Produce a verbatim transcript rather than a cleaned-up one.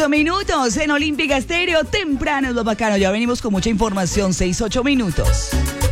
ocho minutos en Olímpica Estéreo. Temprano es lo bacano. Ya venimos con mucha información. seis, ocho minutos.